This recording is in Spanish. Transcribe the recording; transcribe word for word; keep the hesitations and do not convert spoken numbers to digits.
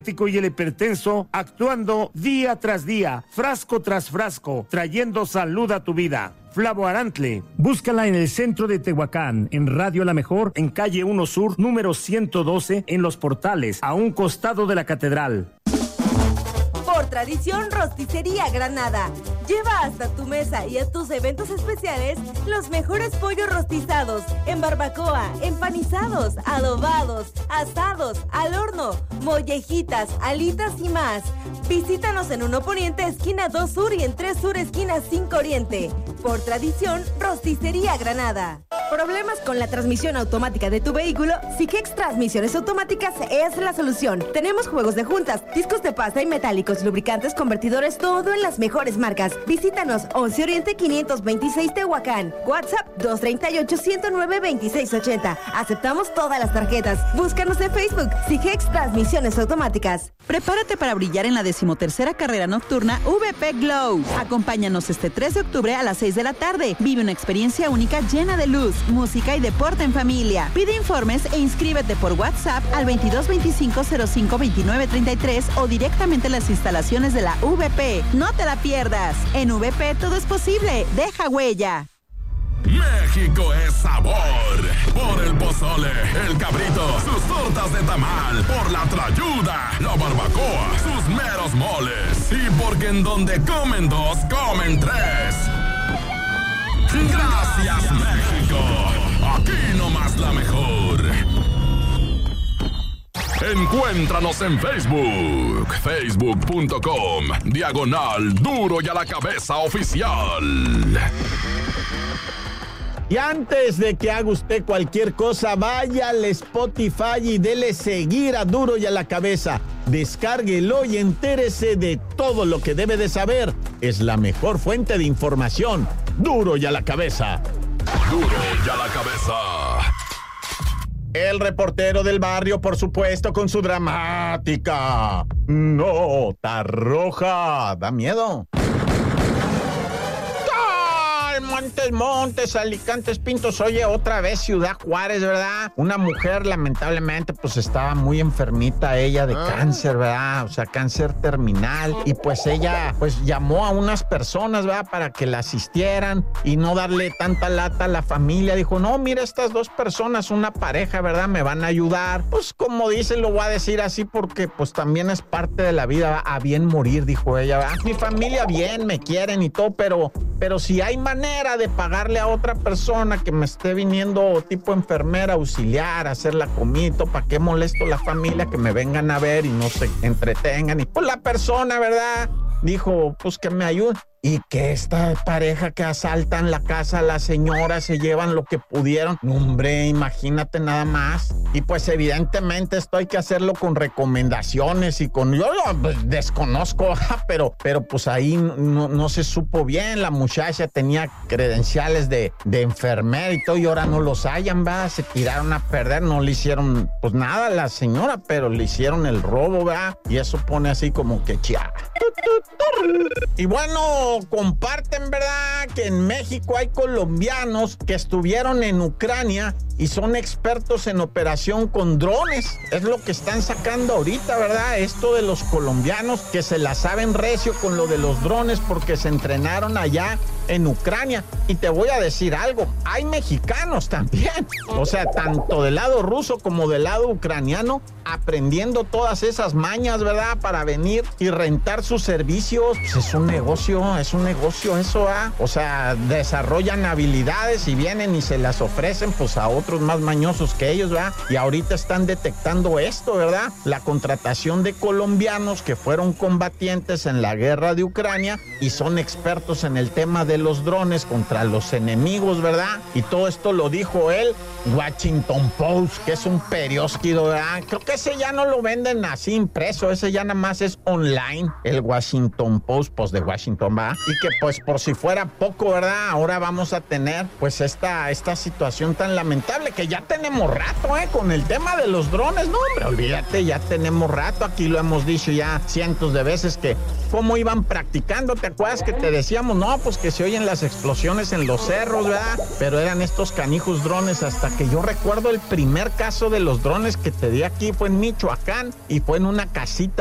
y el hipertenso actuando día tras día, frasco tras frasco, trayendo salud a tu vida. Flavo Arantle. Búscala en el centro de Tehuacán, en Radio La Mejor, en calle uno Sur, número ciento doce, en Los Portales, a un costado de la catedral. Por tradición, Rosticería Granada. Lleva hasta tu mesa y a tus eventos especiales los mejores pollos rostizados, en barbacoa, empanizados, adobados, asados, al horno, mollejitas, alitas y más. Visítanos en uno Poniente, esquina dos Sur y en tres Sur, esquina cinco Oriente. Por tradición, Rosticería Granada. ¿Problemas con la transmisión automática de tu vehículo? Sigex Transmisiones Automáticas es la solución. Tenemos juegos de juntas, discos de pasta y metálicos, lubricantes, convertidores, todo en las mejores marcas. Visítanos once Oriente quinientos veintiséis Tehuacán. WhatsApp dos tres ocho, uno cero nueve, dos seis ocho cero. Aceptamos todas las tarjetas. Búscanos en Facebook, Sigex Transmisiones Automáticas. Prepárate para brillar en la decimotercera carrera nocturna V P Glow. Acompáñanos este tres de octubre a las seis de la tarde. Vive una experiencia única llena de luz, música y deporte en familia. Pide informes e inscríbete por WhatsApp al veintidós veinticinco cero cinco veintinueve treinta y tres o directamente en las instalaciones de la V P. No te la pierdas. En V P todo es posible. Deja huella. México es sabor. Por el pozole, el cabrito, sus tortas de tamal. Por la trayuda, la barbacoa, sus meros moles. Y porque en donde comen dos, comen tres. Gracias, México. Aquí nomás la mejor. Encuéntranos en Facebook, facebook punto com, diagonal Duro y a la Cabeza Oficial. Y antes de que haga usted cualquier cosa, vaya al Spotify y dele seguir a Duro y a la Cabeza. Descárguelo y entérese de todo lo que debe de saber. Es la mejor fuente de información. Duro y a la Cabeza. Duro y a la Cabeza. El reportero del barrio, por supuesto, con su dramática nota roja. Da miedo. Montes, Montes, Alicantes, Pintos. Oye, otra vez Ciudad Juárez, ¿verdad? Una mujer, lamentablemente, pues estaba muy enfermita ella de ah. cáncer, ¿verdad? O sea, cáncer terminal. Y pues ella, pues llamó a unas personas, ¿verdad? Para que la asistieran y no darle tanta lata a la familia. Dijo, no, mira, estas dos personas, una pareja, ¿verdad? Me van a ayudar. Pues como dicen, lo voy a decir así porque pues también es parte de la vida, ¿verdad? A bien morir, dijo ella, ¿verdad? Mi familia bien, me quieren y todo, pero, pero si hay manera de pagarle a otra persona que me esté viniendo tipo enfermera, auxiliar, hacer la comida, ¿para qué molesto a la familia que me vengan a ver y no se entretengan? Y pues la persona, ¿verdad? Dijo, pues que me ayude. Y que esta pareja que asaltan la casa a la señora se llevan lo que pudieron. No, hombre, imagínate nada más. Y pues evidentemente esto hay que hacerlo con recomendaciones y con... Yo pues, desconozco, pero, pero pues ahí no, no se supo bien. La muchacha tenía credenciales de, de enfermera y todo y ahora no los hayan, va. Se tiraron a perder, no le hicieron pues nada a la señora, pero le hicieron el robo, va. Y eso pone así como que chia. Y bueno, comparten, ¿verdad? Que en México hay colombianos que estuvieron en Ucrania y son expertos en operación con drones. Es lo que están sacando ahorita, ¿verdad? Esto de los colombianos que se la saben recio con lo de los drones porque se entrenaron allá en Ucrania. Y te voy a decir algo, hay mexicanos también. O sea, tanto del lado ruso como del lado ucraniano, aprendiendo todas esas mañas, ¿verdad? Para venir y rentar sus servicios. Pues es un negocio, es un negocio eso, ¿ah? O sea, desarrollan habilidades y vienen y se las ofrecen pues a otros más mañosos que ellos, ¿verdad? Y ahorita están detectando esto, ¿verdad? La contratación de colombianos que fueron combatientes en la guerra de Ucrania y son expertos en el tema de los drones contra los enemigos, ¿verdad? Y todo esto lo dijo él, Washington Post, que es un periódico, ¿verdad? Creo que ese ya no lo venden así impreso, ese ya nada más es online, el Washington Washington Post, pues de Washington, va. Y que pues por si fuera poco, ¿verdad? Ahora vamos a tener pues esta, esta situación tan lamentable que ya tenemos rato, ¿eh? Con el tema de los drones, no, hombre, olvídate, ya tenemos rato. Aquí lo hemos dicho ya cientos de veces que cómo iban practicando. ¿Te acuerdas que te decíamos? No, pues que se oyen las explosiones en los cerros, ¿verdad? Pero eran estos canijos drones, hasta que yo recuerdo el primer caso de los drones que te di aquí fue en Michoacán y fue en una casita